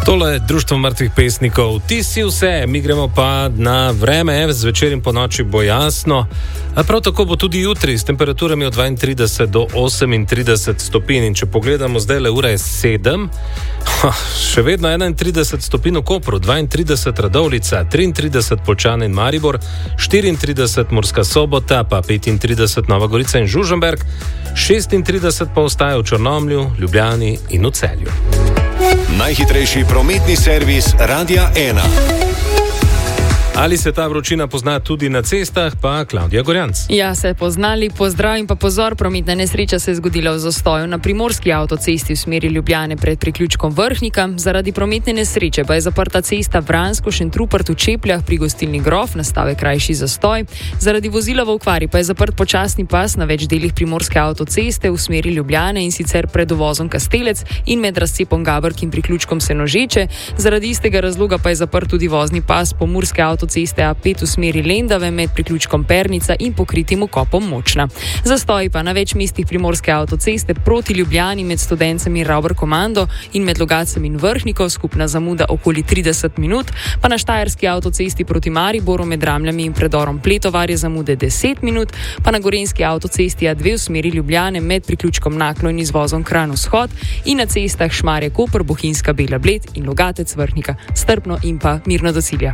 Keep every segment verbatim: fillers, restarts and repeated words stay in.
Tole je Društvo mrtvih pesnikov. Ti si vse, mi gremo pa na vreme, zvečer in po noči bo jasno. A prav tako bo tudi jutri s temperaturami od dvaintrideset do osemintrideset stopinj. In če pogledamo zdaj le ura je sedem, še vedno enaintrideset stopinj v Kopru, dvaintrideset Radovljica, triintrideset Poljčane in Maribor, štiriintrideset Murska Sobota, pa petintrideset Nova Gorica in Žužemberk, šestintrideset pa ostaja v Črnomlju, Ljubljani in v Celju. Najhitrejši prometni servis Radia ena. Ali se ta vročina pozna tudi na cestah, pa Klavdija Gorjanc. Ja, se poznali, pozdrav in pa pozor, prometna nesreča se je zgodila v zastoju na primorski avtocesti v smeri Ljubljane pred priključkom Vrhnika. Zaradi prometne nesreče pa je zaprta cesta Vransko-Šentrupert v Čepljah pri gostilni Grof, nastave krajši zastoj. Zaradi vozila v okvari pa je zaprt počasni pas na več delih primorske avtoceste v smeri Ljubljane in sicer pred uvozom Kastelec in med razcepom Gabrk in priključkom Senožeče. Zaradi istega razloga pa je zaprt tudi vozni pas pomurske avtoceste ceste A pet v smeri Lendave med priključkom Pernica in pokritim vkopom Močna. Zastoji pa na več mestih primorske avtoceste proti Ljubljani med Studencem in Ravbar Komando in med Logacem in Vrhnikom, skupna zamuda okoli trideset minut, pa na Štajerski avtocesti proti Mariboru med Ramljami in predorom Pletovar je zamude deset minut, pa na Gorenjski avtocesti A dve v smeri Ljubljane med priključkom Naklo in izvozom Kranj vzhod in na cestah Šmarje-Koper, Bohinjska Bela Bled in Logatec Vrhnika strpno in pa mirno do cilja.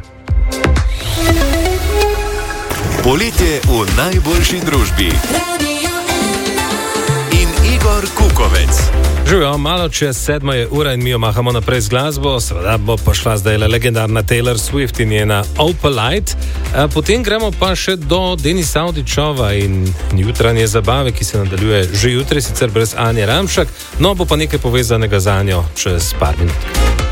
Poletje v najboljši družbi. In Igor Kukovec. Živijo, malo čez sedmo je ura in mi jo mahamo naprej z glasbo. Seveda bo pa šla zdaj legendarna Taylor Swift in njena Opalite. Potem gremo pa še do Denisa Avdićova in jutranje zabave, ki se nadaljuje že jutri, sicer brez Anje Ramšak. No, bo pa nekaj povezanega za njo čez par minut.